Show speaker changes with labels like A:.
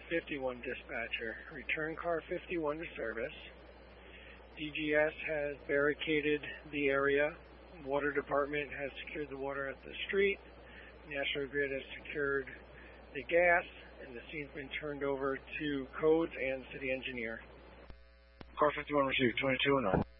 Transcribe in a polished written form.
A: 51 dispatcher. Return car 51 to service. DGS has barricaded the area. Water department has secured the water at the street. National Grid has secured the gas, and the scene's been turned over to codes and city engineer.
B: Car 51 received 2209.